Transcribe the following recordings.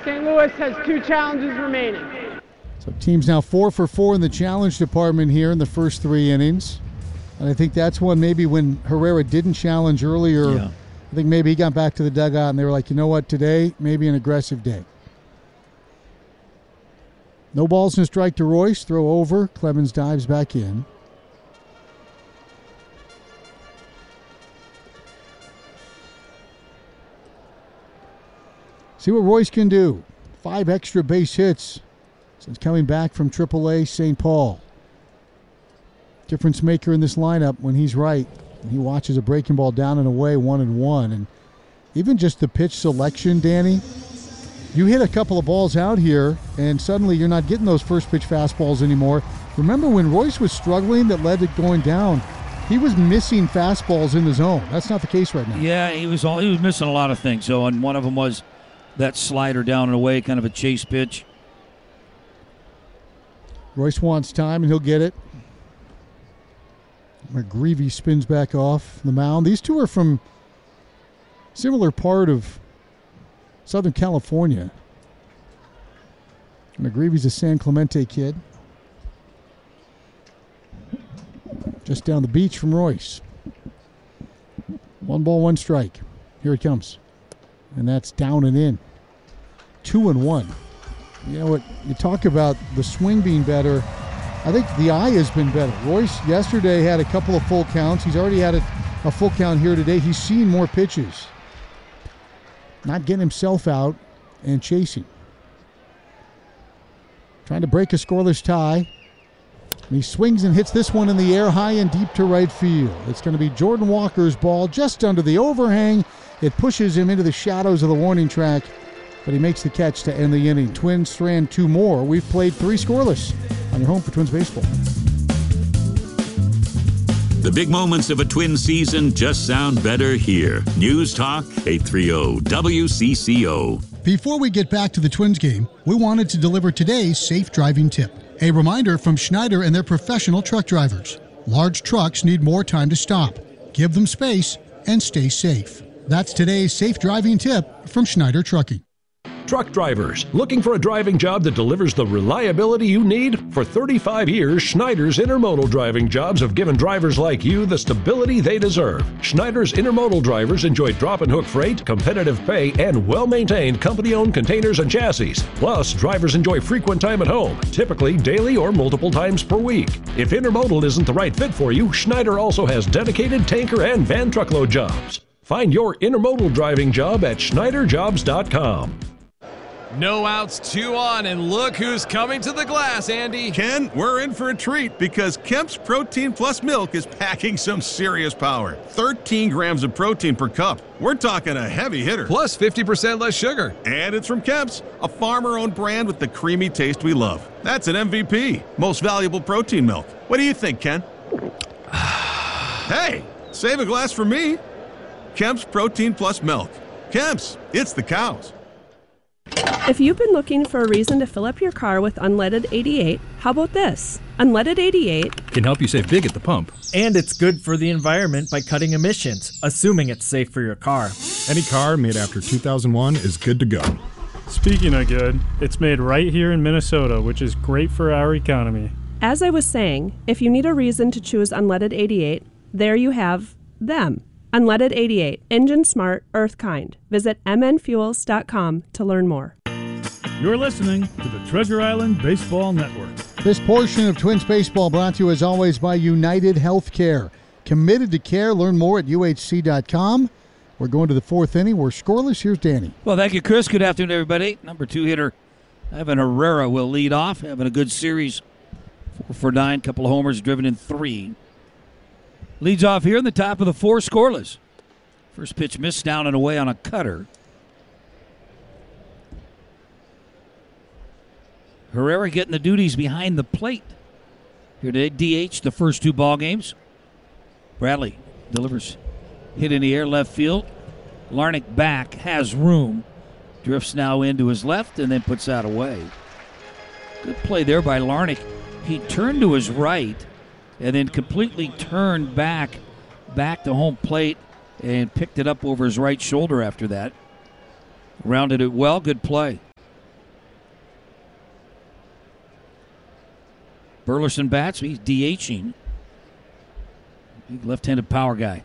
St. Louis has 2 challenges remaining. So team's now 4 for 4 in the challenge department here in the first 3 innings. And I think that's one maybe when Herrera didn't challenge earlier, I think maybe he got back to the dugout and they were like, you know what, today, maybe an aggressive day. No balls and a strike to Royce. Throw over. Clemens dives back in. See what Royce can do. 5 extra base hits since coming back from AAA St. Paul. Difference maker in this lineup when he's right. And he watches a breaking ball down and away, 1-1. And even just the pitch selection, Danny, you hit a couple of balls out here, and suddenly you're not getting those first pitch fastballs anymore. Remember when Royce was struggling that led to going down, he was missing fastballs in the zone. That's not the case right now. Yeah, he was missing a lot of things. So, and one of them was that slider down and away, kind of a chase pitch. Royce wants time, and he'll get it. McGreevy spins back off the mound. These two are from similar part of Southern California. McGreevy's a San Clemente kid. Just down the beach from Royce. 1 ball, 1 strike. Here it comes. And that's down and in. 2-1. You know what? You talk about the swing being better. I think the eye has been better. Royce yesterday had a couple of full counts. He's already had a full count here today. He's seen more pitches. Not getting himself out and chasing. Trying to break a scoreless tie. And he swings and hits this one in the air high and deep to right field. It's going to be Jordan Walker's ball just under the overhang. It pushes him into the shadows of the warning track, but he makes the catch to end the inning. Twins strand 2 more. We've played 3 scoreless on your home for Twins baseball. The big moments of a Twin season just sound better here. News Talk 830 WCCO. Before we get back to the Twins game, we wanted to deliver today's safe driving tip. A reminder from Schneider and their professional truck drivers. Large trucks need more time to stop. Give them space and stay safe. That's today's safe driving tip from Schneider Trucking. Truck drivers, looking for a driving job that delivers the reliability you need? For 35 years, Schneider's intermodal driving jobs have given drivers like you the stability they deserve. Schneider's intermodal drivers enjoy drop and hook freight, competitive pay, and well-maintained company-owned containers and chassis. Plus, drivers enjoy frequent time at home, typically daily or multiple times per week. If intermodal isn't the right fit for you, Schneider also has dedicated tanker and van truckload jobs. Find your intermodal driving job at schneiderjobs.com. No outs, 2 on, and look who's coming to the glass, Andy. Ken, we're in for a treat because Kemp's Protein Plus milk is packing some serious power. 13 grams of protein per cup. We're talking a heavy hitter. Plus 50% less sugar. And it's from Kemp's, a farmer-owned brand with the creamy taste we love. That's an MVP, most valuable protein milk. What do you think, Ken? Hey, save a glass for me. Kemp's Protein Plus milk. Kemp's, it's the cows. If you've been looking for a reason to fill up your car with unleaded 88, how about this? Unleaded 88 can help you save big at the pump. And it's good for the environment by cutting emissions, assuming it's safe for your car. Any car made after 2001 is good to go. Speaking of good, it's made right here in Minnesota, which is great for our economy. As I was saying, if you need a reason to choose unleaded 88, there you have them. Unleaded 88, engine smart, earth kind. Visit mnfuels.com to learn more. You're listening to the Treasure Island Baseball Network. This portion of Twins Baseball brought to you as always by United Healthcare. Committed to care. Learn more at uhc.com. We're going to the 4th inning. We're scoreless. Here's Danny. Well, thank you, Chris. Good afternoon, everybody. Number 2 hitter Evan Herrera will lead off. Having a good series. 4 for 9, couple of homers, driven in 3. Leads off here in the top of the 4, scoreless. First pitch missed down and away on a cutter. Herrera getting the duties behind the plate. Here to DH the first 2 ball games. Bradley delivers hit in the air left field. Larnach back, has room. Drifts now into his left and then puts that away. Good play there by Larnach. He turned to his right and then completely turned back to home plate and picked it up over his right shoulder after that. Rounded it well. Good play. Burleson bats. He's DHing. Big left-handed power guy.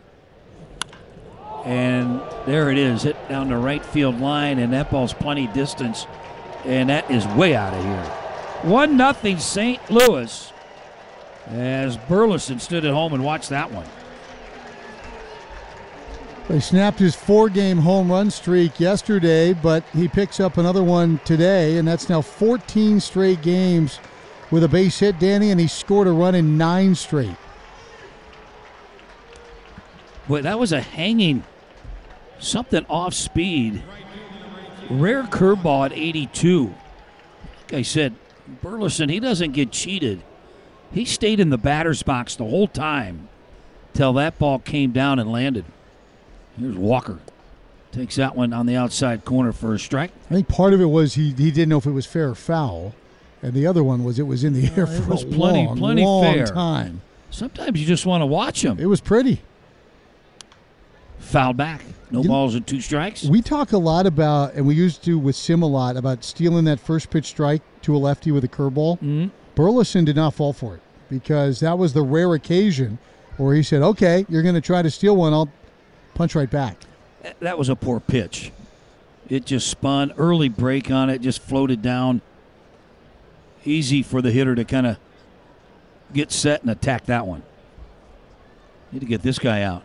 And there it is. Hit down the right field line, and that ball's plenty distance. And that is way out of here. 1-0 St. Louis as Burleson stood at home and watched that one. He snapped his 4-game home run streak yesterday, but he picks up another one today, and that's now 14 straight games with a base hit, Danny, and he scored a run in 9 straight. Boy, that was a hanging, something off speed. Rare curveball at 82. Like I said, Burleson, he doesn't get cheated. He stayed in the batter's box the whole time till that ball came down and landed. Here's Walker. Takes that one on the outside corner for a strike. I think part of it was he didn't know if it was fair or foul, and the other one was it was in the air for a long fair. time. Sometimes you just want to watch him. It was pretty. Foul back. No balls and 2 strikes. We talk a lot about, and we used to with Sim a lot, about stealing that first pitch strike to a lefty with a curveball. Mm-hmm. Burleson did not fall for it because that was the rare occasion where he said, okay, you're going to try to steal one, I'll punch right back. That was a poor pitch. It just spun. Early break on it, just floated down. Easy for the hitter to kind of get set and attack that one. Need to get this guy out.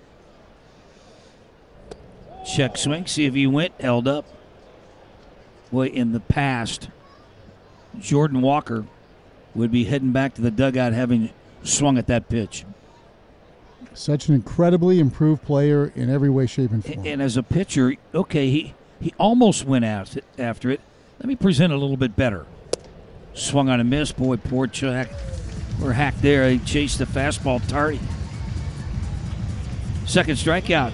Check swing, see if he went, held up. Boy, in the past, Jordan Walker would be heading back to the dugout having swung at that pitch. Such an incredibly improved player in every way, shape, and form. And as a pitcher, okay, he almost went out after it. Let me present a little bit better. Swung on a miss. Boy, poor check. Or hack there. He chased the fastball tardy. Second strikeout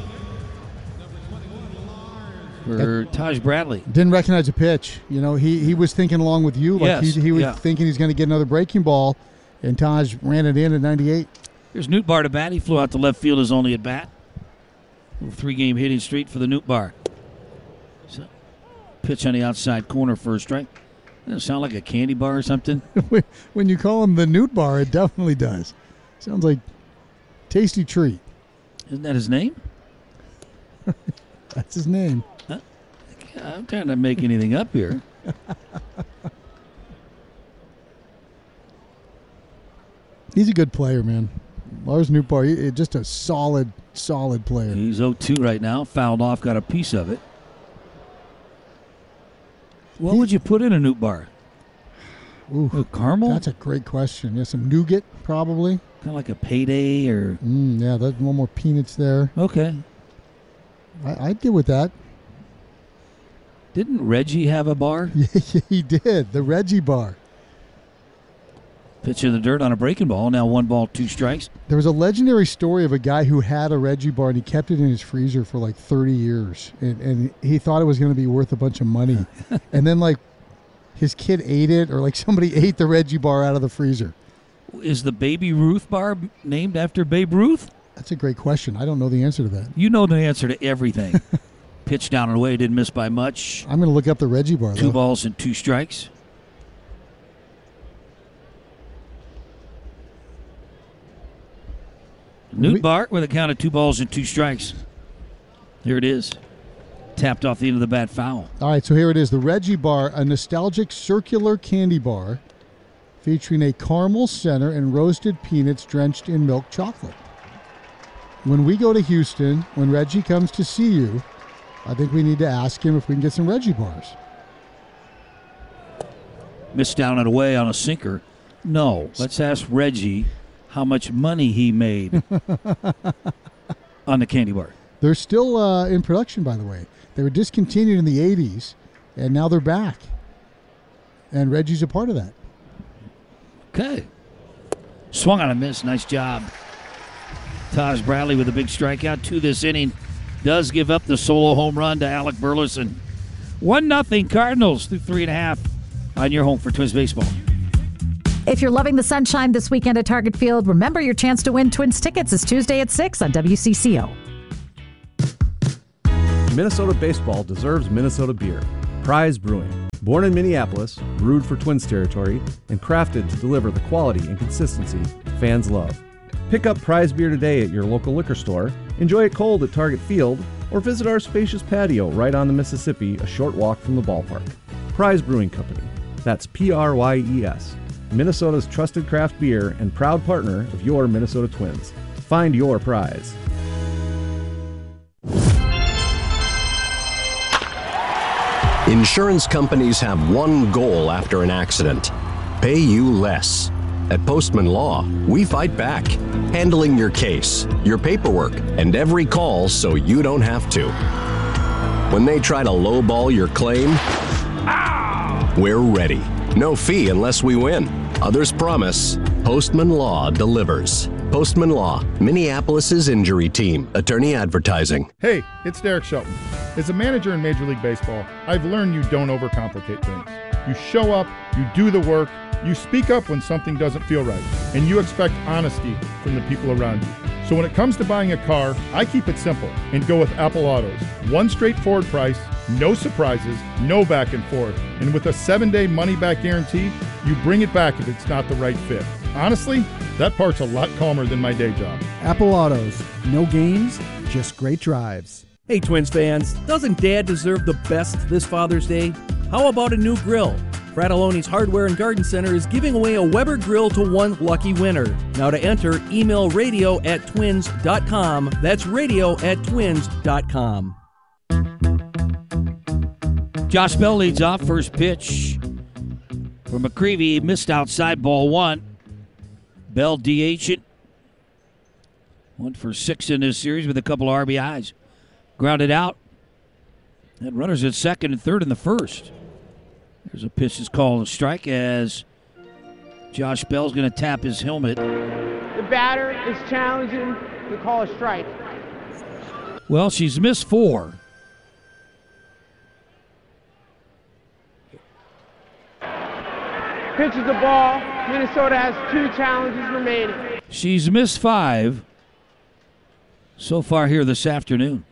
for Taj Bradley. Didn't recognize a pitch. You know, he was thinking along with you. Like yes, he was thinking he's going to get another breaking ball, and Taj ran it in at 98. Here's Nootbaar to bat. He flew out to left field his only at bat. 3-game hitting streak for the Nootbaar. So, pitch on the outside corner for a strike. Doesn't it sound like a candy bar or something? When you call him the Nootbaar, it definitely does. Sounds like tasty treat. Isn't that his name? That's his name. Huh? I'm trying to make anything up here. He's a good player, man. Lars Nootbaar, just a solid player. He's 0-2 right now. Fouled off, got a piece of it. What would you put in a Nootbaar? Ooh, caramel? That's a great question. Yeah, some nougat, probably. Kind of like a payday or... yeah, there's one more peanuts there. Okay. I'd get with that. Didn't Reggie have a bar? Yeah, he did. The Reggie bar. Pitch in the dirt on a breaking ball. Now 1 ball, 2 strikes. There was a legendary story of a guy who had a Reggie bar and he kept it in his freezer for like 30 years. And he thought it was going to be worth a bunch of money. And then like his kid ate it, or like somebody ate the Reggie bar out of the freezer. Is the Baby Ruth bar named after Babe Ruth? That's a great question. I don't know the answer to that. You know the answer to everything. Pitch down and away, didn't miss by much. I'm going to look up the Reggie bar, 2 balls and 2 strikes. Nootbaar with a count of 2 balls and 2 strikes. Here it is. Tapped off the end of the bat, foul. All right, so here it is. The Reggie bar, a nostalgic circular candy bar featuring a caramel center and roasted peanuts drenched in milk chocolate. When we go to Houston, when Reggie comes to see you, I think we need to ask him if we can get some Reggie bars. Missed down and away on a sinker. No, let's ask Reggie how much money he made on the candy bar. They're still in production, by the way. They were discontinued in the 80s, and now they're back. And Reggie's a part of that. Okay. Swung on a miss. Nice job. Taj Bradley with a big strikeout to this inning. Does give up the solo home run to Alec Burleson. 1-0 Cardinals through 3.5 on your home for Twins baseball. If you're loving the sunshine this weekend at Target Field, remember your chance to win Twins tickets is Tuesday at 6 on WCCO. Minnesota baseball deserves Minnesota beer. Prize Brewing. Born in Minneapolis, brewed for Twins territory, and crafted to deliver the quality and consistency fans love. Pick up Prize Beer today at your local liquor store, enjoy it cold at Target Field, or visit our spacious patio right on the Mississippi, a short walk from the ballpark. Prize Brewing Company. That's Pryes. Minnesota's trusted craft beer and proud partner of your Minnesota Twins. Find your prize. Insurance companies have one goal after an accident: pay you less. At Postman Law, we fight back, handling your case, your paperwork, and every call so you don't have to. When they try to lowball your claim, we're ready. No fee unless we win. Others promise. Postman Law delivers. Postman Law, Minneapolis's injury team. Attorney advertising. Hey, it's Derek Shelton. As a manager in Major League Baseball, I've learned you don't overcomplicate things. You show up, you do the work, you speak up when something doesn't feel right, and you expect honesty from the people around you. So when it comes to buying a car, I keep it simple and go with Apple Autos. One straightforward price, no surprises, no back and forth. And with a 7-day money-back guarantee, you bring it back if it's not the right fit. Honestly, that part's a lot calmer than my day job. Apple Autos. No games, just great drives. Hey, Twins fans, doesn't Dad deserve the best this Father's Day? How about a new grill? Fratelloni's Hardware and Garden Center is giving away a Weber grill to one lucky winner. Now to enter, email radio@twins.com. That's radio@twins.com. Josh Bell leads off. First pitch for McCreevy. Missed outside, ball one. Bell DH'd. 1 for 6 in this series with a couple of RBIs. Grounded out. And runners at second and third in the first. There's a pitch that's called a strike as Josh Bell's going to tap his helmet. The batter is challenging to call a strike. Well, she's missed 4. Pitches the ball. Minnesota has 2 challenges remaining. She's missed 5 so far here this afternoon.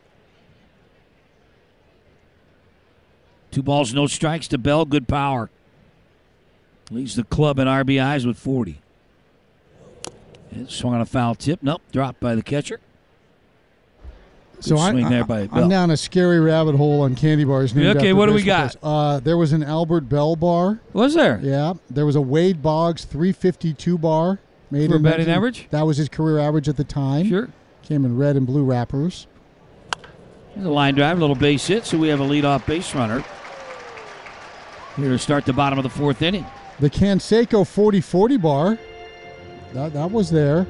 2 balls, no strikes to Bell. Good power. Leads the club in RBIs with 40. And swung on a foul tip. Nope, dropped by the catcher. So swing there by Bell. I'm down a scary rabbit hole on candy bars. Okay, what do we got? There was an Albert Bell bar. Was there? Yeah. There was a Wade Boggs 352 bar. Made for batting average? That was his career average at the time. Sure. Came in red and blue wrappers. There's a line drive, a little base hit, so we have a leadoff base runner. Here to start the bottom of the 4th inning. The Canseco 40-40 bar. That was there.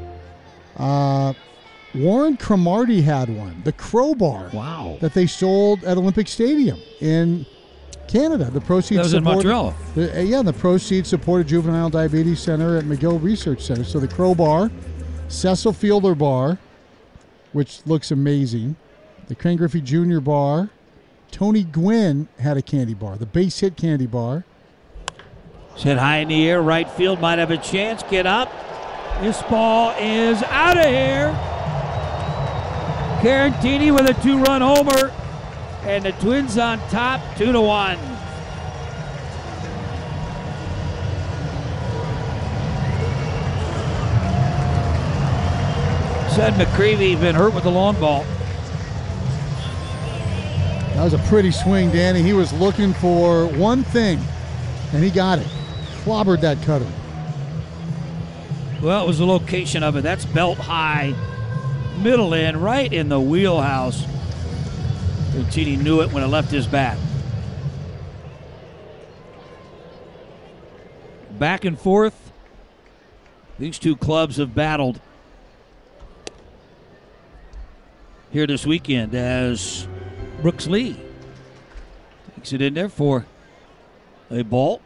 Warren Cromartie had one. The Crowbar. Wow. That they sold at Olympic Stadium in Canada. The proceeds that was in Montreal. The proceeds supported Juvenile Diabetes Center at McGill Research Center. So the Crowbar, Cecil Fielder bar, which looks amazing. The Ken Griffey Jr. bar. Tony Gwynn had a candy bar, the base hit candy bar. It's hit high in the air. Right field might have a chance. Get up. This ball is out of here. Carantini with a 2-run homer. And the Twins on top, 2-1. Said McCreevy been hurt with the long ball. That was a pretty swing, Danny. He was looking for one thing, and he got it. Clobbered that cutter. Well, it was the location of it. That's belt high, middle end, right in the wheelhouse. Carantini knew it when it left his bat. Back and forth. These two clubs have battled here this weekend as Brooks Lee takes it in there for a ball.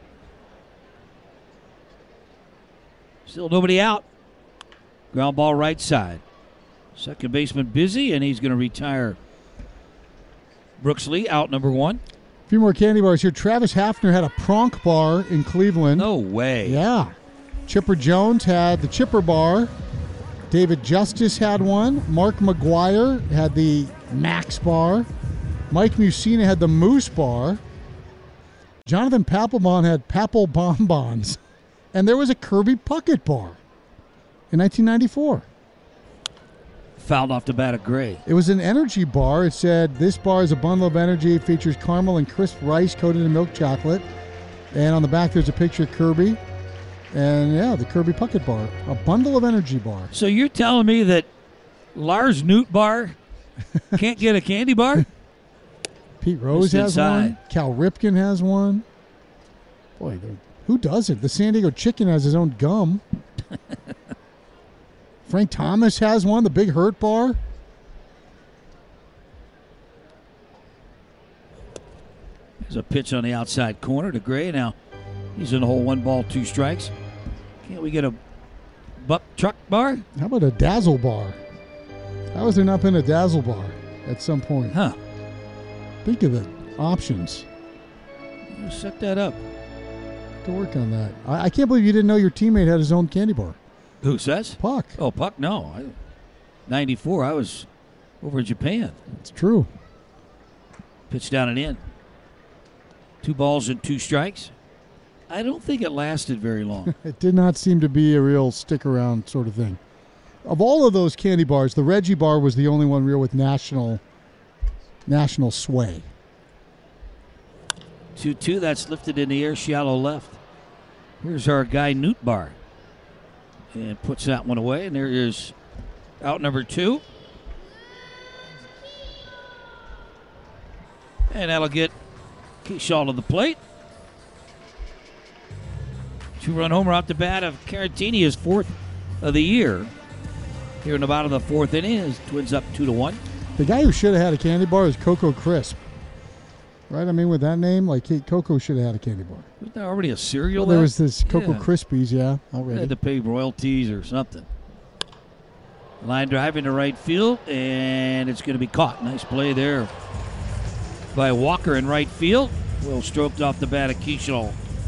Still nobody out. Ground ball right side. Second baseman busy, and he's going to retire Brooks Lee, out number 1. A few more candy bars here. Travis Hafner had a Pronk bar in Cleveland. No way. Yeah. Chipper Jones had the Chipper bar. David Justice had one. Mark McGuire had the Max bar. Mike Mussina had the Moose bar. Jonathan Papelbon had Papel Bonbons, and there was a Kirby Puckett bar in 1994. Fouled off the bat of Gray. It was an energy bar. It said, this bar is a bundle of energy. It features caramel and crisp rice coated in milk chocolate. And on the back, there's a picture of Kirby. And, yeah, the Kirby Puckett bar. A bundle of energy bar. So you're telling me that Lars Nootbaar can't get a candy bar? Pete Rose has one. Cal Ripken has one. Boy, who doesn't? The San Diego Chicken has his own gum. Frank Thomas has one, the Big Hurt bar. There's a pitch on the outside corner to Gray. Now he's in the hole, 1 ball, 2 strikes. Can't we get a Buck Truck bar? How about a Dazzle bar? How has there not been a Dazzle bar at some point? Huh. Think of the options. Set that up. To work on that. I can't believe you didn't know your teammate had his own candy bar. Who says? Puck. Oh, Puck, no. 94, I was over in Japan. It's true. Pitch down and in. 2 balls and 2 strikes. I don't think it lasted very long. It did not seem to be a real stick-around sort of thing. Of all of those candy bars, the Reggie bar was the only one real with national sway. 2-2, that's lifted in the air, shallow left. Here's our guy, Nootbaar. And puts that one away, and there is out number 2. And that'll get Keyshaw to the plate. 2-run homer off the bat of Caratini, his 4th of the year. Here in the bottom of the 4th inning, his Twins up 2-1. The guy who should have had a candy bar is Coco Crisp. Right? I mean, with that name, like Coco should have had a candy bar. Wasn't there already a cereal? Well, there was this Cocoa Krispies, yeah, already. They had to pay royalties or something. Line drive into right field, and it's going to be caught. Nice play there by Walker in right field. Well stroked off the bat of Keyshaw.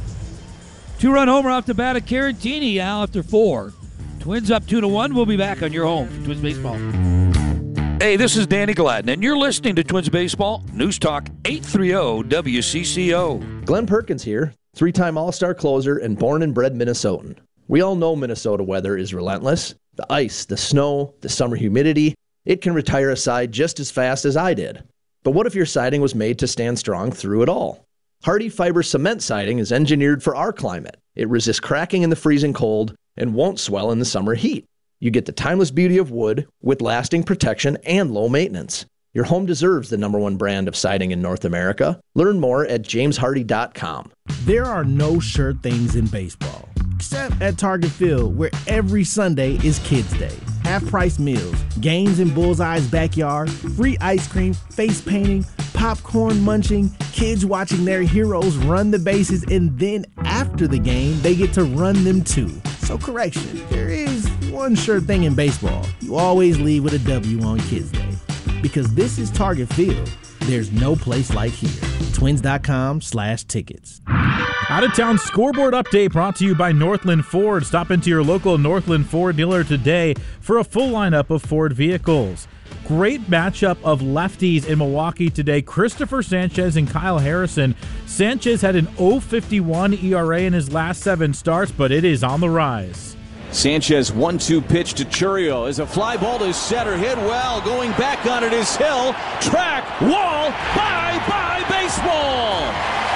2-run homer off the bat of Caratini now after 4. Twins up 2-1. We'll be back on your home for Twins Baseball. Hey, this is Danny Gladden, and you're listening to Twins Baseball, News Talk 830 WCCO. Glenn Perkins here, 3-time All-Star closer and born and bred Minnesotan. We all know Minnesota weather is relentless. The ice, the snow, the summer humidity, it can retire a side just as fast as I did. But what if your siding was made to stand strong through it all? Hardy Fiber Cement Siding is engineered for our climate. It resists cracking in the freezing cold and won't swell in the summer heat. You get the timeless beauty of wood with lasting protection and low maintenance. Your home deserves the #1 brand of siding in North America. Learn more at jameshardy.com. There are no sure things in baseball, except at Target Field, where every Sunday is Kids Day. Half-price meals, games in Bullseye's backyard, free ice cream, face painting, popcorn munching, kids watching their heroes run the bases, and then after the game, they get to run them too. So correction, there is one sure thing in baseball. You always leave with a W on Kids Day. Because this is Target Field. There's no place like here. Twins.com/tickets. Out-of-town scoreboard update brought to you by Northland Ford. Stop into your local Northland Ford dealer today for a full lineup of Ford vehicles. Great matchup of lefties in Milwaukee today. Christopher Sanchez and Kyle Harrison. Sanchez had an 0.51 ERA in his last 7 starts, but it is on the rise. Sanchez 1-2 pitch to Churio as a fly ball to center, hit well, going back on it is Hill, track, wall, bye baseball.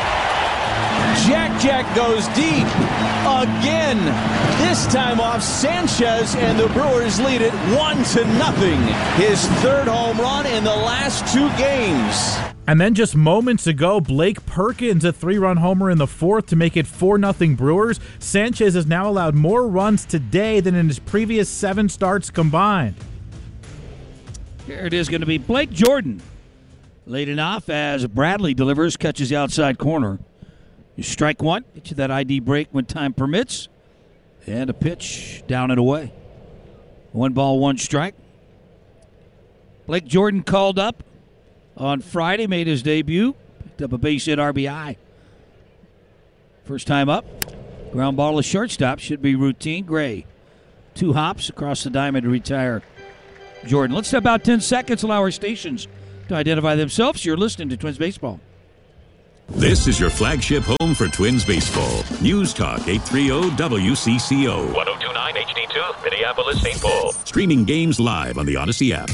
Jack goes deep again, this time off Sanchez, and the Brewers lead it 1-0. His 3rd home run in the last 2 games. And then just moments ago, Blake Perkins, a 3-run homer in the 4th to make it 4-0 Brewers. Sanchez has now allowed more runs today than in his previous 7 starts combined. Here it is going to be Blake Jordan. Leading off as Bradley delivers, catches the outside corner. You strike 1, get you that ID break when time permits. And a pitch down and away. 1 ball, 1 strike. Blake Jordan called up on Friday, made his debut, picked up a base hit RBI. First time up, ground ball to shortstop, should be routine. Gray, 2 hops across the diamond to retire Jordan. Let's step out 10 seconds, allow our stations to identify themselves. You're listening to Twins Baseball. This is your flagship home for Twins baseball. News Talk 830 WCCO. 1029 HD2, Minneapolis, St. Paul. Streaming games live on the Odyssey app.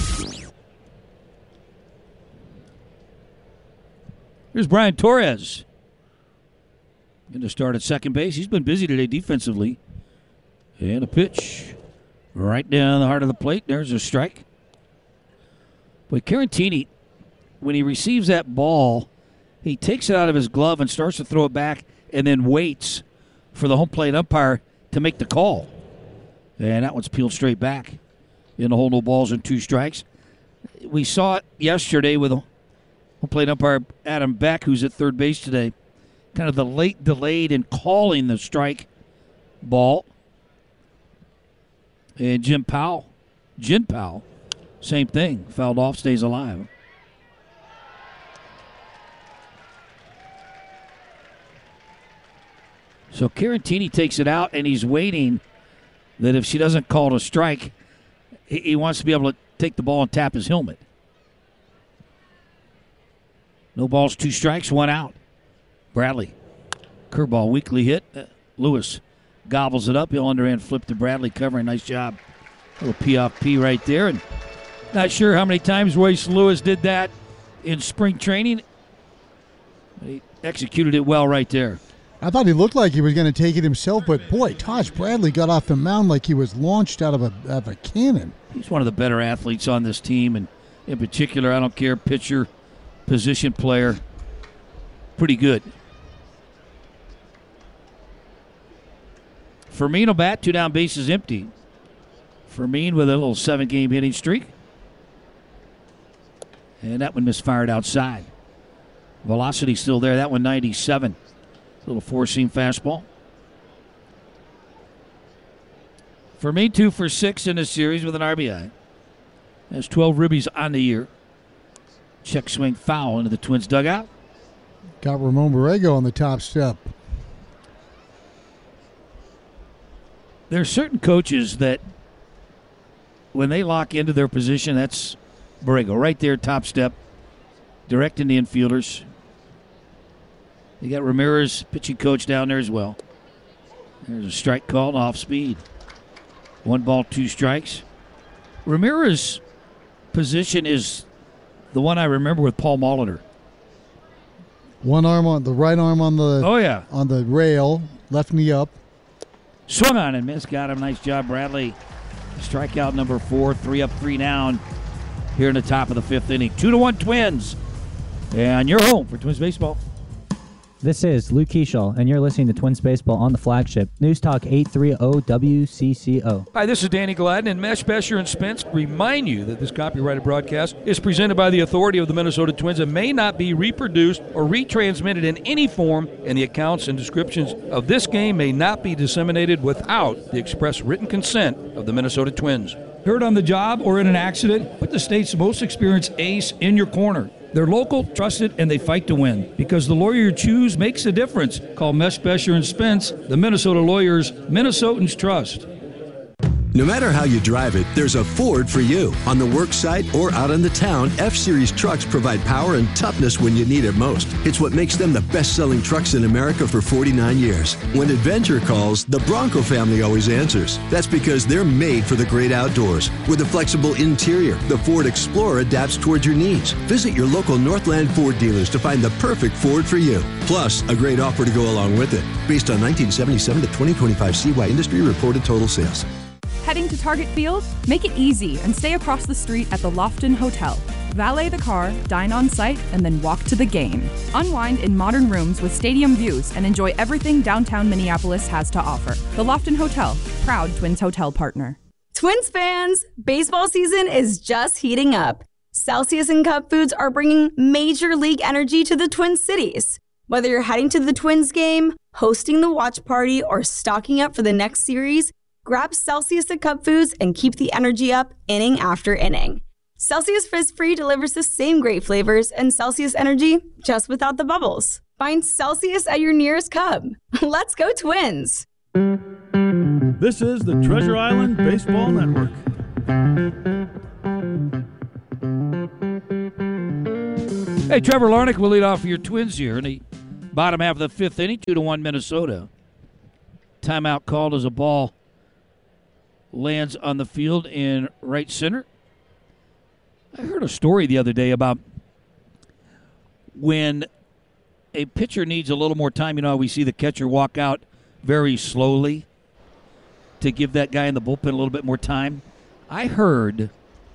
Here's Brian Torres. Going to start at second base. He's been busy today defensively. And a pitch right down the heart of the plate. There's a strike. But Carantini, when he receives that ball, he takes it out of his glove and starts to throw it back and then waits for the home plate umpire to make the call. And that one's peeled straight back in the hole, no balls and 2 strikes. We saw it yesterday with home plate umpire Adam Beck, who's at third base today. Kind of the late delayed in calling the strike ball. And Jin Powell, same thing. Fouled off, stays alive. So Carantini takes it out, and he's waiting that if she doesn't call it a strike, he wants to be able to take the ball and tap his helmet. No balls, 2 strikes, 1 out. Bradley, curveball, weakly hit. Lewis gobbles it up. He'll underhand flip to Bradley, covering. Nice job. A little P off P right there. And not sure how many times Royce Lewis did that in spring training. He executed it well right there. I thought he looked like he was going to take it himself, but boy, Taj Bradley got off the mound like he was launched out of a cannon. He's one of the better athletes on this team, and in particular, I don't care, pitcher, position player, pretty good. Firmino bat, 2 down, bases empty. Firmino with a little 7-game hitting streak. And that one misfired outside. Velocity still there. That one 97. Little 4-seam fastball. Firmino 2 for 6 in this series with an RBI. Has 12 ribbies on the year. Check swing foul into the Twins dugout. Got Ramon Borrego on the top step. There are certain coaches that when they lock into their position, that's Borrego right there, top step, directing the infielders. You got Ramirez, pitching coach, down there as well. There's a strike called, off speed. 1 ball, 2 strikes. Ramirez's position is the one I remember with Paul Molitor. One arm on the right arm on the on the rail, left knee up. Swung on and missed. Got him. Nice job, Bradley. Strikeout number 4. 3 up, 3 down here in the top of the 5th inning. 2-1 Twins. And you're home for Twins baseball. This is Luke Keishall, and you're listening to Twins Baseball on the flagship. News Talk 830 WCCO. Hi, this is Danny Gladden, and Mesh, Besher, and Spence remind you that this copyrighted broadcast is presented by the authority of the Minnesota Twins and may not be reproduced or retransmitted in any form, and the accounts and descriptions of this game may not be disseminated without the express written consent of the Minnesota Twins. Hurt on the job or in an accident? Put the state's most experienced ace in your corner. They're local, trusted, and they fight to win. Because the lawyer you choose makes a difference. Call Mesh, Besher, and Spence, the Minnesota lawyers Minnesotans trust. No matter how you drive it, there's a Ford for you. On the work site or out in the town, F-Series trucks provide power and toughness when you need it most. It's what makes them the best-selling trucks in America for 49 years. When adventure calls, the Bronco family always answers. That's because they're made for the great outdoors. With a flexible interior, the Ford Explorer adapts towards your needs. Visit your local Northland Ford dealers to find the perfect Ford for you. Plus, a great offer to go along with it. Based on 1977 to 2025 CY industry reported total sales. Heading to Target Field? Make it easy and stay across the street at the Lofton Hotel. Valet the car, dine on site, and then walk to the game. Unwind in modern rooms with stadium views and enjoy everything downtown Minneapolis has to offer. The Lofton Hotel, proud Twins hotel partner. Twins fans, baseball season is just heating up. Celsius and Cup Foods are bringing major league energy to the Twin Cities. Whether you're heading to the Twins game, hosting the watch party, or stocking up for the next series, grab Celsius at Cup Foods and keep the energy up inning after inning. Celsius Frizz-Free delivers the same great flavors and Celsius energy just without the bubbles. Find Celsius at your nearest Cub. Let's go Twins! This is the Treasure Island Baseball Network. Hey, Trevor Larnach will lead off for your Twins here, and he Bottom half of the fifth inning, 2-1 Minnesota. Timeout called as a ball lands on the field in right center. I heard a story the other day about when a pitcher needs a little more time. You know how we see the catcher walk out very slowly to give that guy in the bullpen a little bit more time. I heard,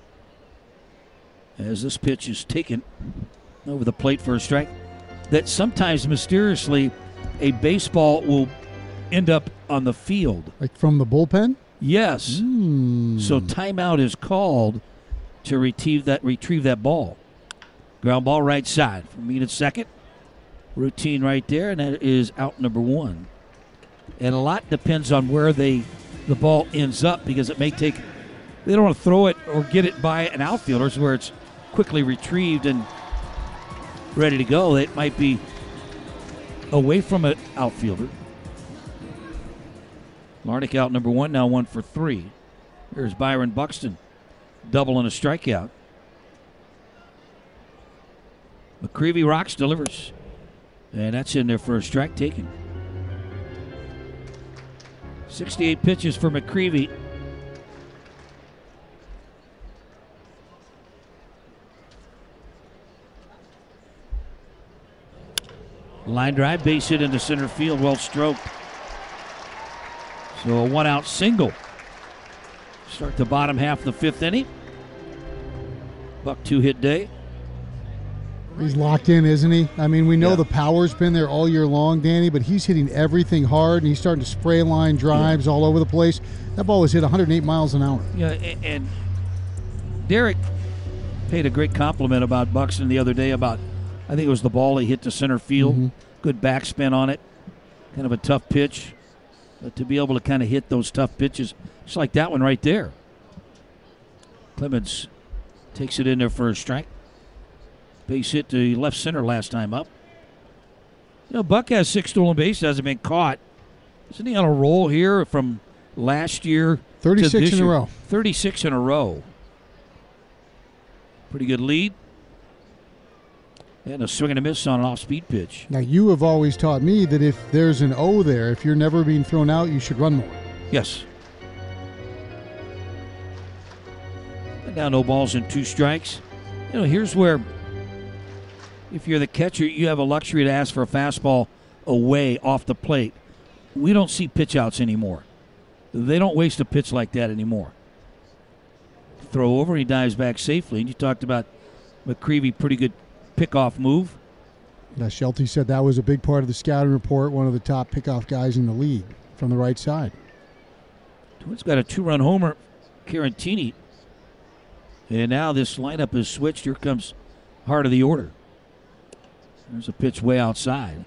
as this pitch is taken over the plate for a strike, that sometimes mysteriously a baseball will end up on the field. Like from the bullpen? Yes. So timeout is called to retrieve that ball. Ground ball right side from Mead at second. Routine right there, and that is out number one. And a lot depends on where the ball ends up, because it may take, they don't want to throw it or get it by an outfielder where it's quickly retrieved and ready to go. It might be away from an outfielder. Larnach out number one, now 1 for 3. Here's Byron Buxton, double and a strikeout. McCreevy rocks, delivers. And that's in there for a strike taken. 68 pitches for McCreevy. Line drive, base hit into center field, well stroked. So a 1-out single. Start the bottom half of the fifth inning. Buck 2-hit day. He's locked in, isn't he? I mean, we know the power's been there all year long, Danny, but he's hitting everything hard, and he's starting to spray line drives all over the place. That ball was hit 108 miles an hour. Yeah, and Derek paid a great compliment about Buxton the other day about, I think it was the ball he hit to center field. Good backspin on it. Kind of a tough pitch. But to be able to kind of hit those tough pitches, just like that one right there. Clemens takes it in there for a strike. Base hit to left center last time up. You know, Buck has 6 stolen bases, hasn't been caught. Isn't he on a roll here from last year? 36 in a row. 36 in a row. Pretty good lead. And a swing and a miss on an off-speed pitch. Now, you have always taught me that if there's an O there, if you're never being thrown out, you should run more. Yes. And now no balls and 2 strikes. You know, here's where, if you're the catcher, you have a luxury to ask for a fastball away off the plate. We don't see pitch outs anymore. They don't waste a pitch like that anymore. Throw over, he dives back safely. And you talked about McCreevy, pretty good pickoff move. Yeah, Shelty said that was a big part of the scouting report, one of the top pickoff guys in the league from the right side. Twins got a 2-run homer, Carantini. And now this lineup is switched. Here comes heart of the order. There's a pitch way outside.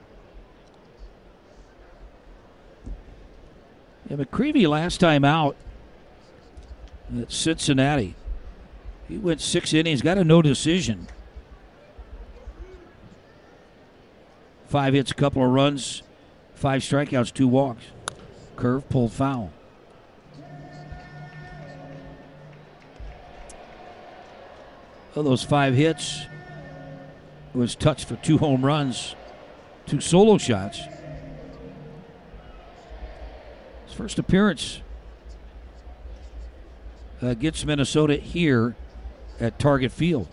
Yeah, McCreevy last time out at Cincinnati, he went 6 innings, got a no decision. 5 hits, a couple of runs, 5 strikeouts, 2 walks. Curve, pulled foul. Of those 5 hits, was touched for 2 home runs, 2 solo shots. His first appearance against Minnesota here at Target Field.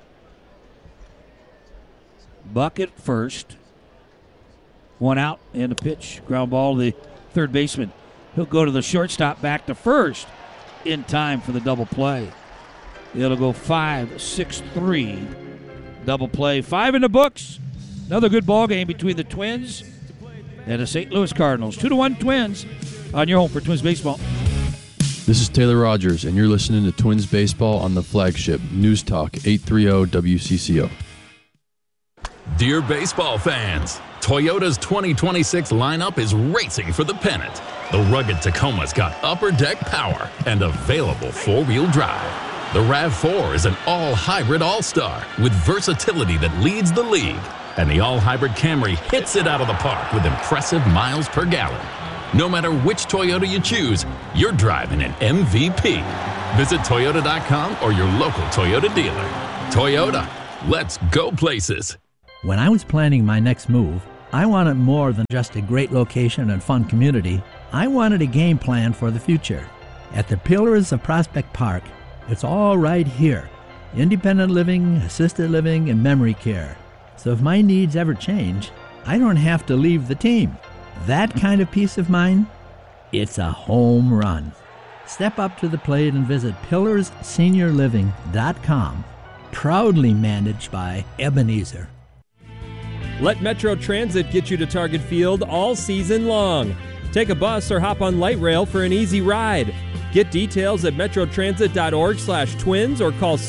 Buck at first. 1 out and a pitch. Ground ball to the third baseman. He'll go to the shortstop, back to first in time for the double play. It'll go 5-6-3. Double play. 5 in the books. Another good ball game between the Twins and the St. Louis Cardinals. 2-1 Twins on your home for Twins baseball. This is Taylor Rogers, and you're listening to Twins baseball on the flagship News Talk 830 WCCO. Dear baseball fans, Toyota's 2026 lineup is racing for the pennant. The rugged Tacoma's got upper deck power and available 4-wheel drive. The RAV4 is an all-hybrid all-star with versatility that leads the league. And the all-hybrid Camry hits it out of the park with impressive miles per gallon. No matter which Toyota you choose, you're driving an MVP. Visit Toyota.com or your local Toyota dealer. Toyota, let's go places. When I was planning my next move, I wanted more than just a great location and fun community. I wanted a game plan for the future. At the Pillars of Prospect Park, it's all right here. Independent living, assisted living, and memory care. So if my needs ever change, I don't have to leave the team. That kind of peace of mind, it's a home run. Step up to the plate and visit pillarsseniorliving.com. Proudly managed by Ebenezer. Let Metro Transit get you to Target Field all season long. Take a bus or hop on light rail for an easy ride. Get details at metrotransit.org/twins or call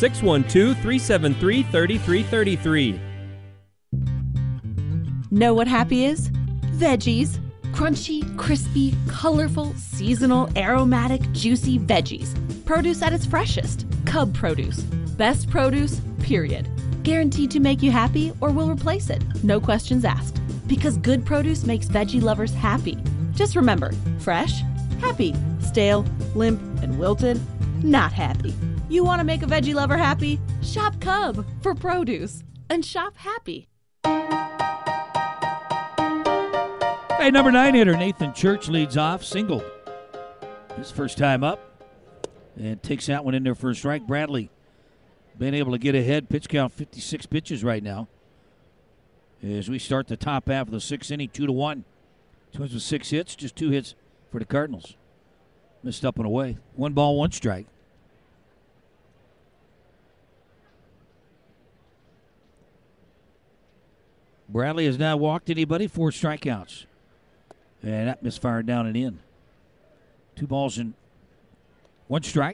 612-373-3333. Know what happy is? Veggies. Crunchy, crispy, colorful, seasonal, aromatic, juicy veggies. Produce at its freshest. Cub Produce. Best produce, period. Guaranteed to make you happy or will replace it. No questions asked. Because good produce makes veggie lovers happy. Just remember, fresh, happy. Stale, limp, and wilted, not happy. You want to make a veggie lover happy? Shop Cub for produce. And shop happy. Hey, number 9 hitter Nathan Church leads off, single. His first time up. And takes that one in there for a strike. Bradley been able to get ahead. Pitch count 56 pitches right now. As we start the top half of the 6th inning, 2-1. Twins with 6 hits, just 2 hits for the Cardinals. Missed up and away. 1 ball, 1 strike. Bradley has not walked anybody, 4 strikeouts. And that misfired down and in. 2 balls and 1 strike.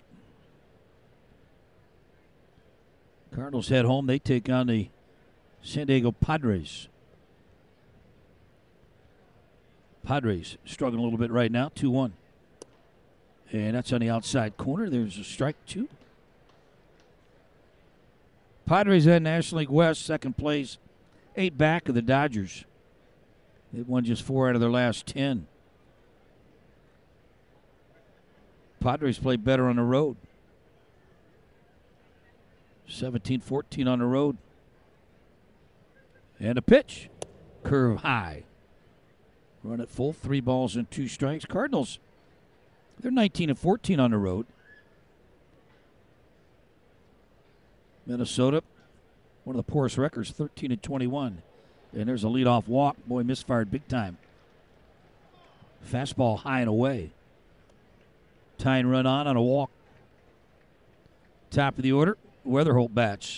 Cardinals head home. They take on the San Diego Padres. Padres struggling a little bit right now, 2-1. And that's on the outside corner. There's a strike 2. Padres at National League West, second place, 8 back of the Dodgers. They've won just 4 out of their last 10. Padres play better on the road. 17-14 on the road. And a pitch. Curve high. Run it full. 3 balls and 2 strikes. Cardinals, they're 19-14 on the road. Minnesota, one of the poorest records, 13-21. And there's a leadoff walk. Boy, misfired big time. Fastball high and away. Tying run on a walk. Top of the order, Weatherholt bats.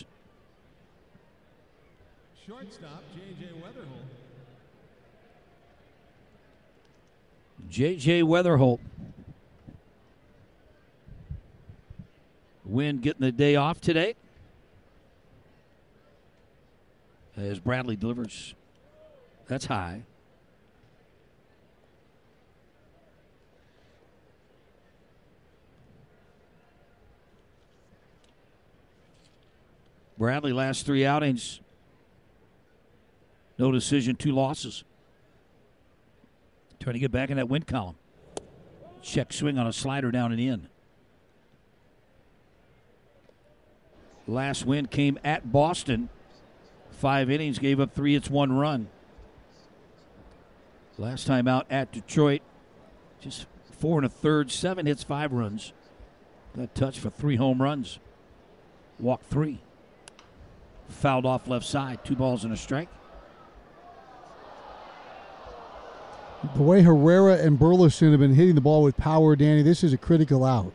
Shortstop, J.J. Weatherholt. J.J. Weatherholt. Wynn getting the day off today. As Bradley delivers. That's high. Bradley last 3 outings. No decision, 2 losses. Trying to get back in that win column. Check swing on a slider down and in. Last win came at Boston. 5 innings, gave up 3 hits, 1 run. Last time out at Detroit, just 4 1/3, 7 hits, 5 runs. Got touched for 3 home runs. Walked 3. Fouled off left side, 2 balls and a strike. The way Herrera and Burleson have been hitting the ball with power, Danny, this is a critical out.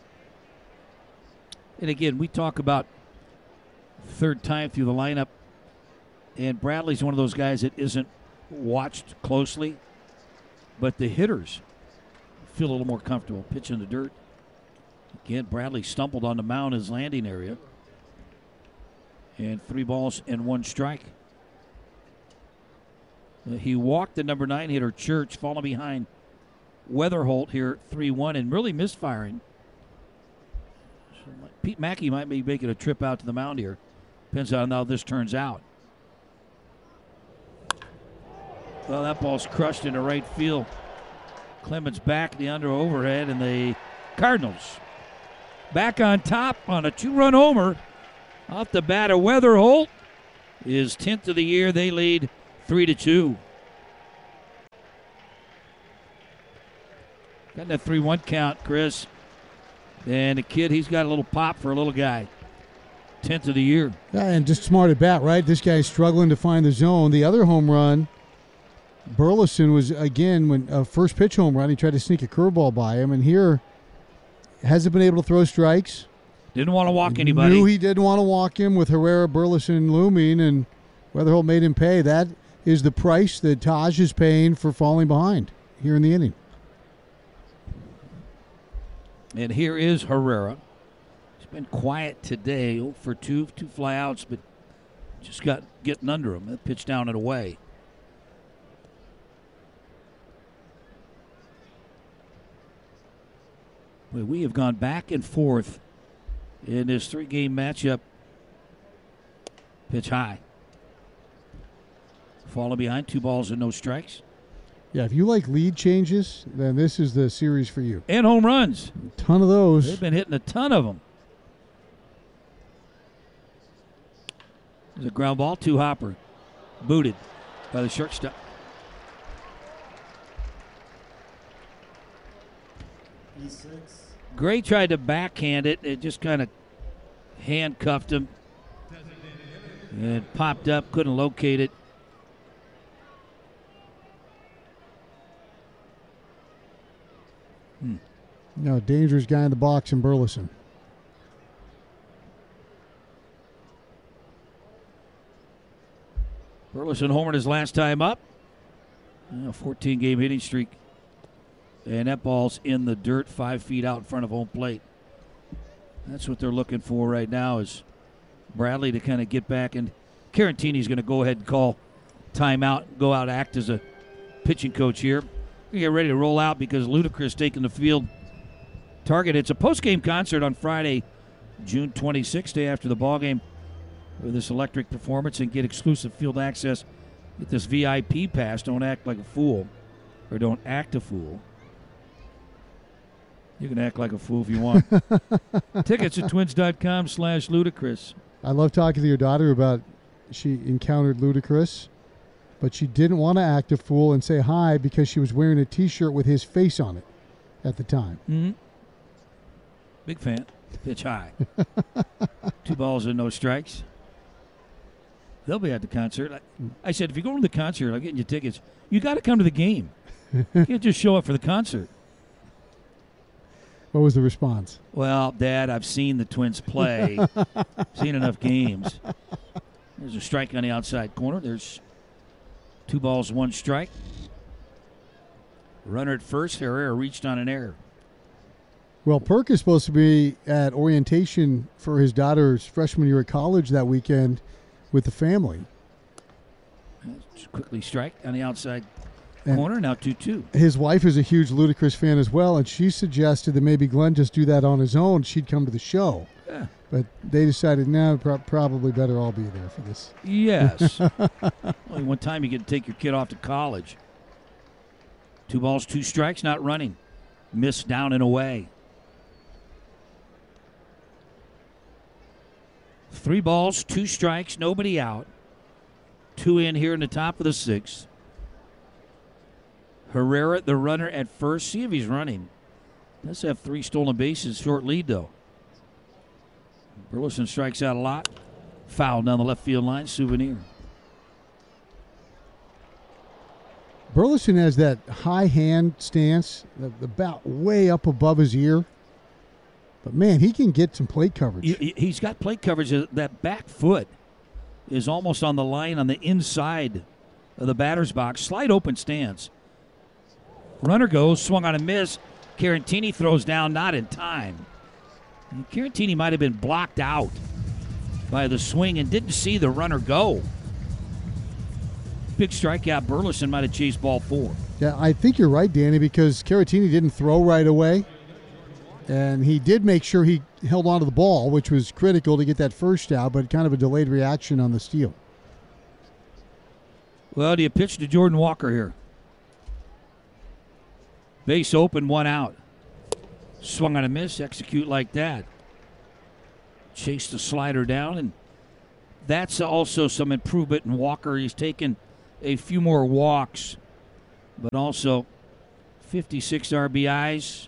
And again, we talk about third time through the lineup, and Bradley's one of those guys that isn't watched closely, but the hitters feel a little more comfortable pitching the dirt. Again, Bradley stumbled on the mound in his landing area. And 3 balls and 1 strike. He walked the number 9 hitter, Church, falling behind Weatherholt here 3-1 and really misfiring. So Pete Mackey might be making a trip out to the mound here. Depends on how this turns out. Well, that ball's crushed into right field. Clemens back, the under overhead, and the Cardinals back on top on a 2-run homer. Off the bat of Weatherholt. His 10th of the year. They lead 3-2. Got that 3-1 count, Chris. And the kid, he's got a little pop for a little guy. 10th of the year. Yeah, and just smart at bat, right? This guy's struggling to find the zone. The other home run, Burleson was, again, when a first pitch home run, he tried to sneak a curveball by him. And here, hasn't been able to throw strikes. Didn't want to walk anybody. Knew he didn't want to walk him with Herrera, Burleson looming, and Weatherholt made him pay. That is the price that Taj is paying for falling behind here in the inning. And here is Herrera. He's been quiet today. 0 for 2 flyouts, but just got getting under him. That pitch down and away. Well, we have gone back and forth in this 3-game matchup. Pitch high. Falling behind, 2 balls and no strikes. Yeah, if you like lead changes, then this is the series for you. And home runs. A ton of those. They've been hitting a ton of them. There's a ground ball, 2 hopper. Booted by the shortstop. Gray tried to backhand it. It just kind of handcuffed him. And popped up, couldn't locate it. No, dangerous guy in the box in Burleson. Burleson homered his last time up. A 14-game hitting streak. And that ball's in the dirt 5 feet out in front of home plate. That's what they're looking for right now is Bradley to kind of get back. And Carantini's going to go ahead and call timeout, go out, act as a pitching coach here. We get ready to roll out because Ludacris taking the field. Target. It's a post-game concert on Friday, June 26th, day after the ballgame, with this electric performance and get exclusive field access. Get this VIP pass. Don't act like a fool, or don't act a fool. You can act like a fool if you want. Tickets at twins.com/Ludacris. I love talking to your daughter about she encountered Ludacris, but she didn't want to act a fool and say hi because she was wearing a T-shirt with his face on it at the time. Mm-hmm. Big fan. Pitch high. 2 balls and no strikes. They'll be at the concert. I said, if you're going to the concert, I'm getting you tickets. You got to come to the game. You can't just show up for the concert. What was the response? Well, Dad, I've seen the Twins play. Seen enough games. There's a strike on the outside corner. There's 2 balls, 1 strike. Runner at first. Herrera reached on an error. Well, Perk is supposed to be at orientation for his daughter's freshman year at college that weekend with the family. Just quickly strike on the outside corner, now 2-2. His wife is a huge Ludacris fan as well, and she suggested that maybe Glenn just do that on his own. She'd come to the show. Yeah. But they decided, no, probably better all be there for this. Yes. Only one time you get to take your kid off to college. 2 balls, 2 strikes, not running. Missed down and away. 3 balls, 2 strikes, nobody out. 2 in here in the top of the 6th. Herrera, the runner at first. See if he's running. Does have 3 stolen bases, short lead though. Burleson strikes out a lot. Foul down the left field line, Souvenir. Burleson has that high hand stance, the bat way up above his ear. But, man, he can get some plate coverage. He's got plate coverage. That back foot is almost on the line on the inside of the batter's box. Slight open stance. Runner goes, swung on a miss. Carantini throws down, not in time. And Carantini might have been blocked out by the swing and didn't see the runner go. Big strikeout. Burleson might have chased ball 4. Yeah, I think you're right, Danny, because Carantini didn't throw right away. And he did make sure he held onto the ball, which was critical to get that first out, but kind of a delayed reaction on the steal. Well, do you pitch to Jordan Walker here? Base open, 1 out. Swung on a miss, execute like that. Chased the slider down and that's also some improvement in Walker. He's taken a few more walks, but also 56 RBIs.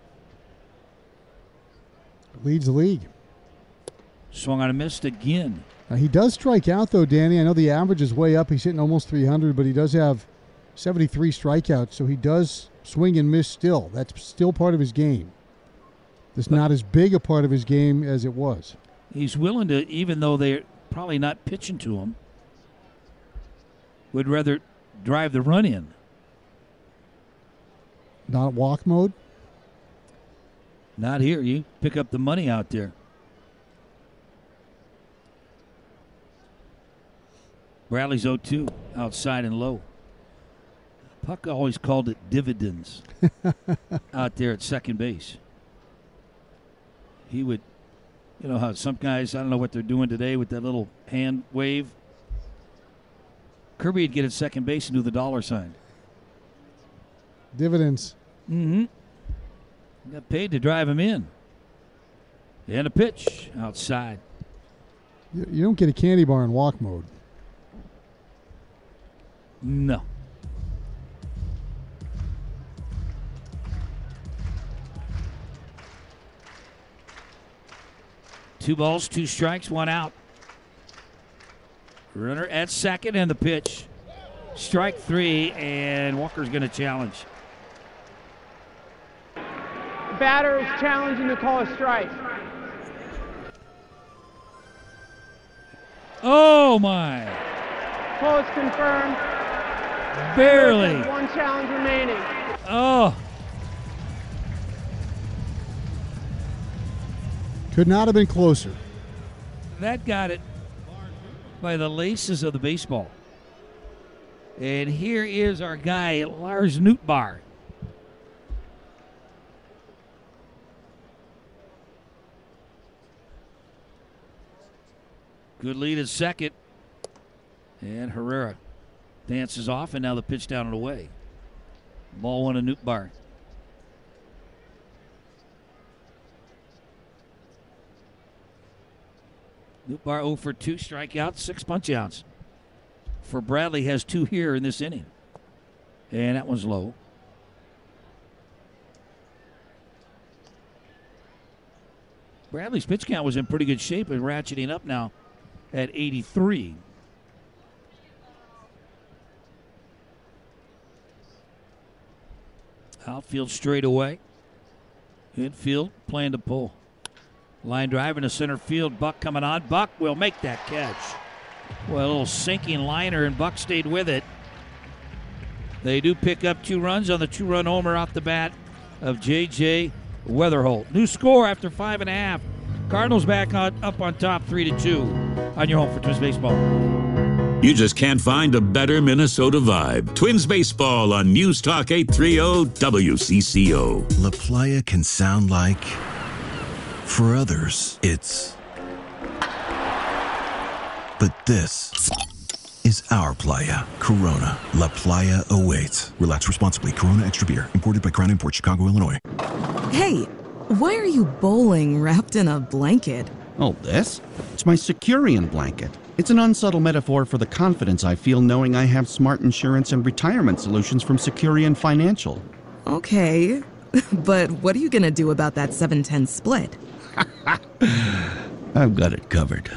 Leads the league. Swung on a missed again. He does strike out, though, Danny. I know the average is way up. He's hitting almost 300, but he does have 73 strikeouts, so he does swing and miss still. That's still part of his game. It's not as big a part of his game as it was. He's willing to, even though they're probably not pitching to him, would rather drive the run in. Not walk mode? Not here. You pick up the money out there. Bradley's 0-2, outside and low. Puck always called it dividends out there at second base. He would, you know how some guys, I don't know what they're doing today with that little hand wave. Kirby would get at second base and do the dollar sign. Dividends. Mm-hmm. Got paid to drive him in. And a pitch outside. You don't get a candy bar in walk mode. No. Two balls, two strikes, one out. Runner at second and the pitch. Strike three, and Walker's going to challenge. Batter is challenging to call a strike. Oh, my. Call is confirmed. Barely. One challenge remaining. Oh. Could not have been closer. That got it by the laces of the baseball. And here is our guy, Lars Nootbaar. Good lead at second. And Herrera dances off, and now the pitch down and away. Ball one to Nootbaar. Nootbaar 0 for 2 strikeouts, 6 punch-outs. For Bradley, has 2 here in this inning. And that one's low. Bradley's pitch count was in pretty good shape and ratcheting up now at 83. Outfield straight away. Infield playing to pull. Line drive into center field. Buck coming on. Buck will make that catch. Well, a little sinking liner, and Buck stayed with it. They do pick up 2 runs on the 2-run homer off the bat of J.J. Weatherholt. New score after 5.5. Cardinals back up on top 3-2 on your home for Twins Baseball. You just can't find a better Minnesota vibe. Twins Baseball on News Talk 830 WCCO. La Playa can sound like... For others, it's... But this is our playa. Corona. La Playa awaits. Relax responsibly. Corona Extra Beer. Imported by Crown Imports, Chicago, Illinois. Hey, why are you bowling wrapped in a blanket? Oh, this? It's my Securian blanket. It's an unsubtle metaphor for the confidence I feel knowing I have smart insurance and retirement solutions from Securian Financial. Okay, but what are you going to do about that 7-10 split? I've got it covered.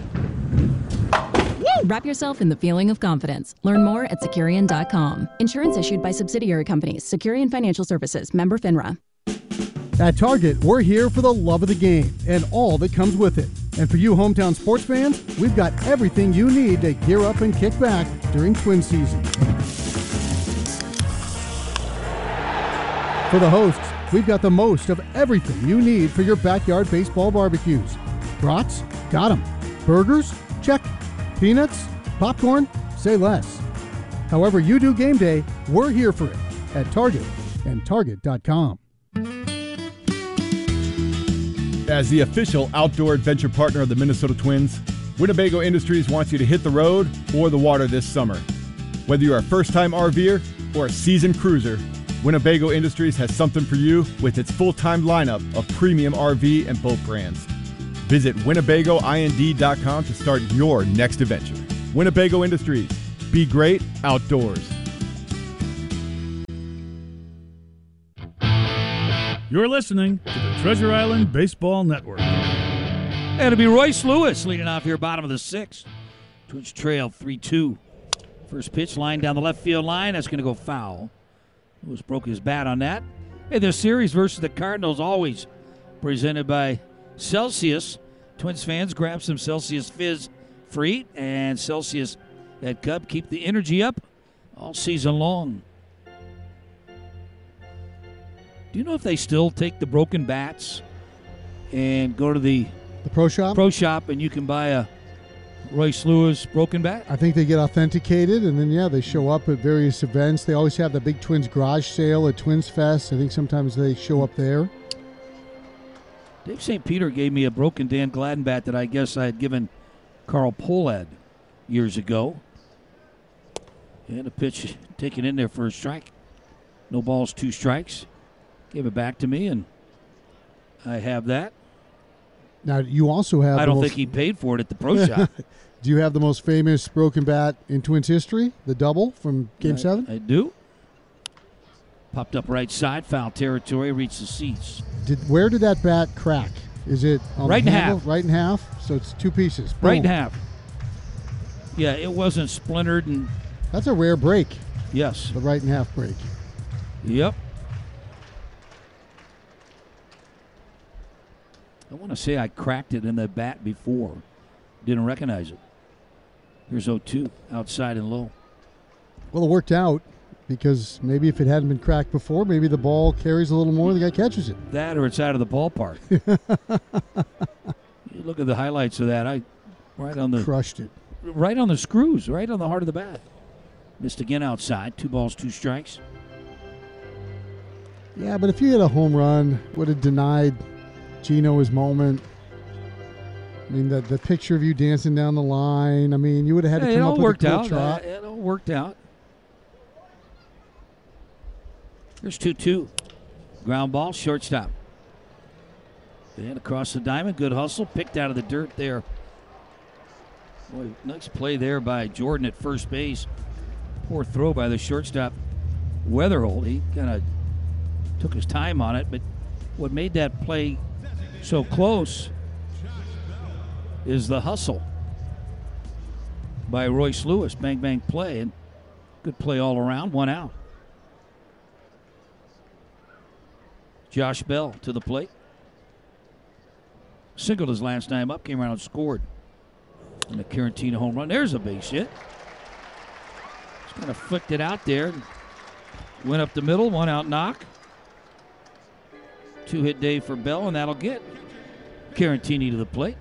Wrap yourself in the feeling of confidence. Learn more at Securian.com. Insurance issued by subsidiary companies. Securian Financial Services. Member FINRA. At Target, we're here for the love of the game and all that comes with it. And for you hometown sports fans, we've got everything you need to gear up and kick back during Twin season. For the hosts, we've got the most of everything you need for your backyard baseball barbecues. Brats? Got 'em. Burgers? Check. Peanuts? Popcorn? Say less. However you do game day, we're here for it at Target and Target.com. As the official outdoor adventure partner of the Minnesota Twins, Winnebago Industries wants you to hit the road or the water this summer. Whether you're a first-time RVer or a seasoned cruiser, Winnebago Industries has something for you with its full-time lineup of premium RV and boat brands. Visit WinnebagoIND.com to start your next adventure. Winnebago Industries. Be great outdoors. You're listening to the Treasure Island Baseball Network. And it'll be Royce Lewis leading off here, bottom of the sixth. Twins trail 3-2. First pitch line down the left field line. That's going to go foul. Lewis broke his bat on that. Hey, the series versus the Cardinals always presented by Celsius. Twins fans, grab some Celsius Fizz free, and Celsius at Cub keep the energy up all season long. Do you know if they still take the broken bats and go to the pro shop? Pro shop, and you can buy a Royce Lewis broken bat? I think they get authenticated, and then, they show up at various events. They always have the big Twins garage sale at Twins Fest. I think sometimes they show up there. Dave St. Peter gave me a broken Dan Gladden bat that I guess I had given Carl Pohlad years ago. And a pitch taken in there for a strike. No balls, 2 strikes. Gave it back to me, and I have that. Now, you also have... I don't think he paid for it at the pro shop. Do you have the most famous broken bat in Twins history? The double from Game 7? I do. Popped up right side, foul territory, reached the seats. Where did that bat crack? Is it on right the in handle? half? Right in half? So it's 2 pieces. Boom. Right in half. Yeah, it wasn't splintered. And that's a rare break. Yes. The right in half break. Yep. I want to say I cracked it in the bat before. Didn't recognize it. Here's 0-2, outside and low. Well, it worked out because maybe if it hadn't been cracked before, maybe the ball carries a little more, the guy catches it. That or it's out of the ballpark. You look at the highlights of that. Crushed it. Right on the screws, right on the heart of the bat. Missed again outside. 2 balls, 2 strikes. Yeah, but if you hit a home run, would have denied Gino his moment. I mean, the picture of you dancing down the line. I mean, you would have had to come up with a cool trot. It all worked out. Here's 2-2. Ground ball, shortstop. And across the diamond, good hustle. Picked out of the dirt there. Boy, nice play there by Jordan at first base. Poor throw by the shortstop, Weatherholt. He kind of took his time on it, but what made that play so close is the hustle by Royce Lewis. Bang, bang play, and good play all around. 1 out. Josh Bell to the plate. Singled his last time up, came around and scored. And the Carantina home run. There's a base hit. Just kind of flicked it out there. Went up the middle, 1 out knock. 2-hit day for Bell, and that'll get Carantini to the plate.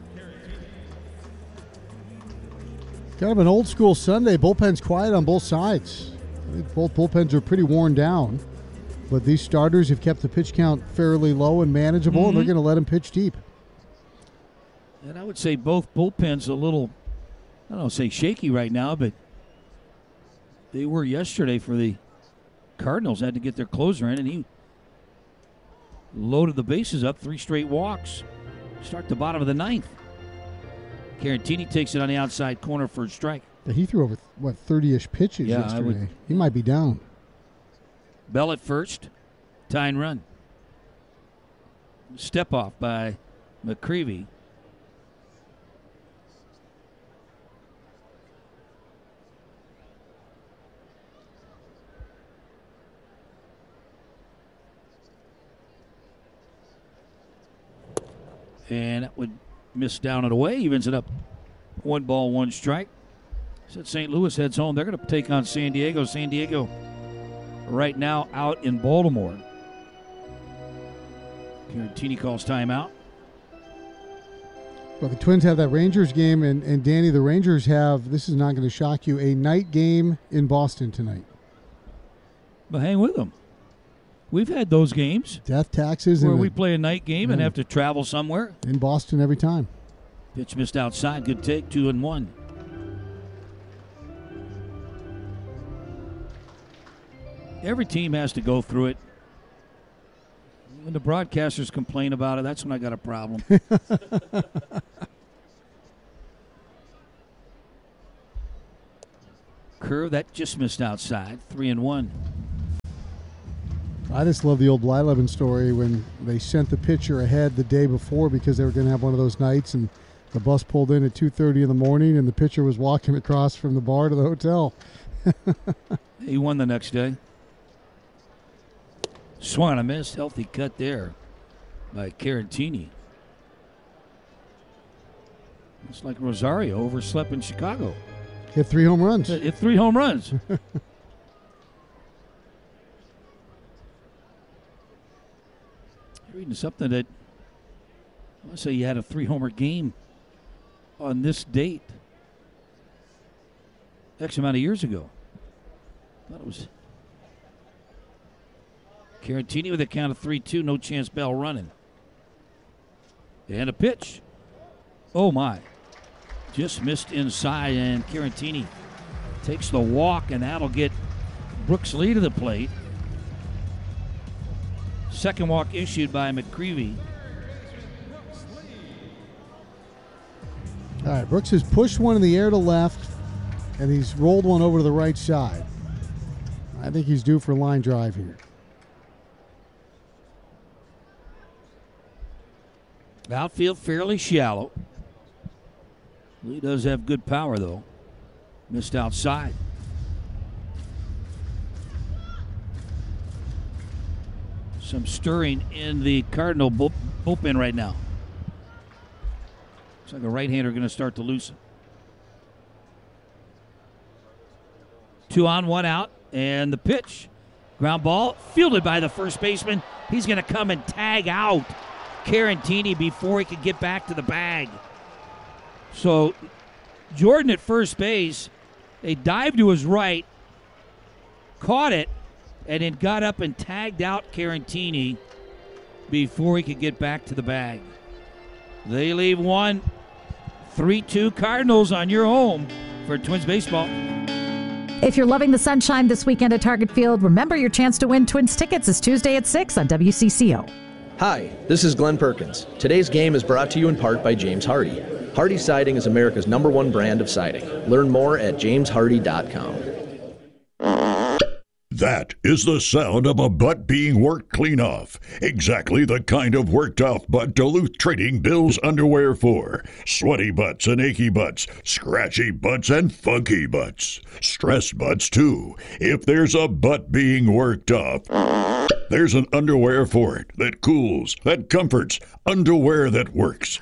Kind of an old school Sunday. Bullpen's quiet on both sides. I think both bullpens are pretty worn down. But these starters have kept the pitch count fairly low and manageable, and they're going to let them pitch deep. And I would say both bullpens a little, I don't say shaky right now, but they were yesterday for the Cardinals. Had to get their closer in, and he loaded the bases up, 3 straight walks. Start the bottom of the 9th. Carantini takes it on the outside corner for a strike. He threw over, 30-ish pitches yesterday. He might be down. Bell at first. Tying run. Step off by McCreevy. And that would miss down and away. Evens it up 1 ball, 1 strike. Said St. Louis heads home. They're going to take on San Diego. San Diego right now out in Baltimore. Carantini calls timeout. Well, the Twins have that Rangers game, and Danny, the Rangers have, this is not going to shock you, a night game in Boston tonight. But hang with them. We've had those games. Death taxes. Where we play a night game and have to travel somewhere. In Boston every time. Pitch missed outside. Good take. 2-1. Every team has to go through it. When the broadcasters complain about it, that's when I got a problem. Curve, that just missed outside. 3-1. I just love the old Blyleven story when they sent the pitcher ahead the day before because they were going to have one of those nights, and the bus pulled in at 2:30 in the morning, and the pitcher was walking across from the bar to the hotel. He won the next day. Swung and a miss. Healthy cut there by Carantini. It's like Rosario overslept in Chicago. Hit 3 home runs. Hit 3 home runs. Reading something that I want to say you had a 3-homer game on this date X amount of years ago. I thought it was Carantini with a count of 3-2, no chance Bell running. And a pitch. Oh my. Just missed inside, and Carantini takes the walk, and that'll get Brooks Lee to the plate. Second walk issued by McCreevy. All right, Brooks has pushed one in the air to left, and he's rolled one over to the right side. I think he's due for a line drive here. Outfield fairly shallow. Lee does have good power, though. Missed outside. Some stirring in the Cardinal bullpen right now. Looks like a right-hander going to start to loosen. 2 on, 1 out, and the pitch. Ground ball fielded by the first baseman. He's going to come and tag out Carantini before he could get back to the bag. So Jordan at first base, they dived to his right, caught it, and then got up and tagged out Carantini before he could get back to the bag. They leave one. 3-2 Cardinals on your home for Twins baseball. If you're loving the sunshine this weekend at Target Field, remember your chance to win Twins tickets is Tuesday at 6 on WCCO. Hi, this is Glenn Perkins. Today's game is brought to you in part by James Hardy. Hardy Siding is America's #1 brand of siding. Learn more at jameshardy.com. That is the sound of a butt being worked clean off. Exactly the kind of worked off butt Duluth Trading builds underwear for. Sweaty butts and achy butts, scratchy butts and funky butts. Stressed butts too. If there's a butt being worked off, there's an underwear for it that cools, that comforts, underwear that works.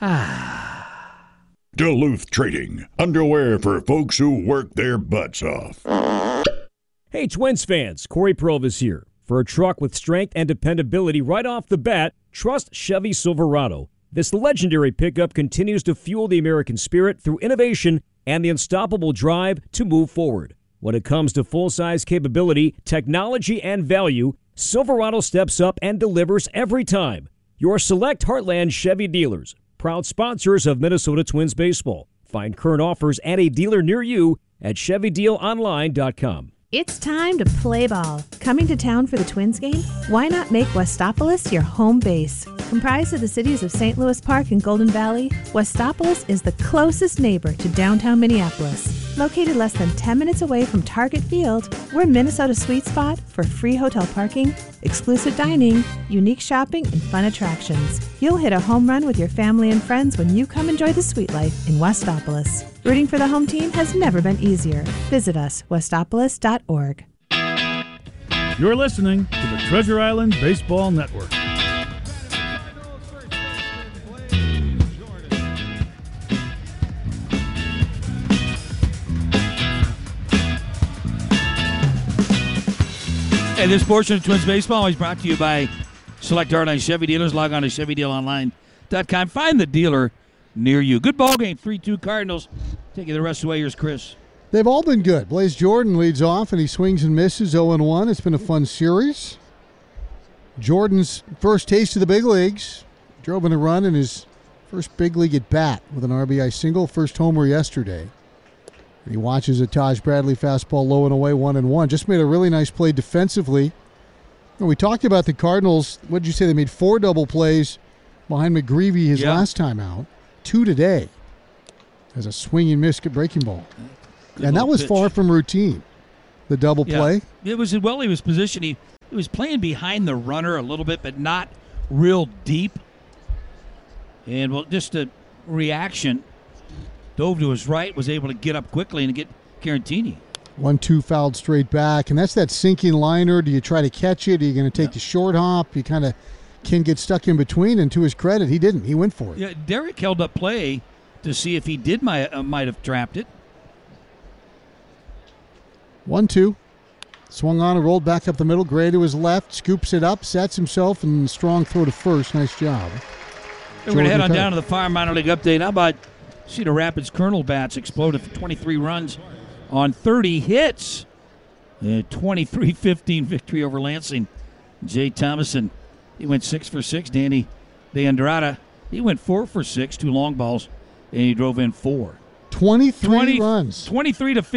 Duluth Trading, underwear for folks who work their butts off. Hey, Twins fans, Corey Provis here. For a truck with strength and dependability right off the bat, trust Chevy Silverado. This legendary pickup continues to fuel the American spirit through innovation and the unstoppable drive to move forward. When it comes to full-size capability, technology, and value, Silverado steps up and delivers every time. Your select Heartland Chevy dealers, proud sponsors of Minnesota Twins baseball. Find current offers at a dealer near you at ChevyDealOnline.com. It's time to play ball. Coming to town for the Twins game? Why not make Westopolis your home base? Comprised of the cities of St. Louis Park and Golden Valley, Westopolis is the closest neighbor to downtown Minneapolis. Located less than 10 minutes away from Target Field, we're Minnesota's sweet spot for free hotel parking, exclusive dining, unique shopping, and fun attractions. You'll hit a home run with your family and friends when you come enjoy the sweet life in Westopolis. Rooting for the home team has never been easier. Visit us, westopolis.org. You're listening to the Treasure Island Baseball Network. And this portion of Twins Baseball is brought to you by Select Heartland Chevy dealers. Log on to ChevyDealOnline.com. Find the dealer near you. Good ball game, 3-2 Cardinals. Taking the rest away, here's Chris. They've all been good. Blaze Jordan leads off, and he swings and misses 0-1. It's been a fun series. Jordan's first taste of the big leagues. Drove in a run in his first big league at bat with an RBI single, first homer yesterday. And he watches a Taj Bradley fastball low and away, 1-1. Just made a really nice play defensively We talked about the Cardinals. What did you say? They made 4 double plays behind McGreevy his last time out. 2 today. As a swing and miss breaking ball. And that was far from routine, the double play. It was, he was positioned. He was playing behind the runner a little bit, but not real deep. And just a reaction. Dove to his right, was able to get up quickly and get Carantini. 1-2 fouled straight back. And that's that sinking liner. Do you try to catch it? Are you going to take the short hop? You kind of can get stuck in between. And to his credit, he didn't. He went for it. Yeah, Derek held up play to see if he did might have trapped it. 1-2. Swung on and rolled back up the middle. Gray to his left. Scoops it up. Sets himself. And strong throw to first. Nice job. We're going to head on down to the Fire Minor League update. How about Cedar Rapids Colonel Bats exploded for 23 runs on 30 hits. 23-15 victory over Lansing. Jay Thomason, he went 6 for 6. Danny De Andrada, he went 4 for 6, 2 long balls, and he drove in 4. 23 runs. 23 to 15.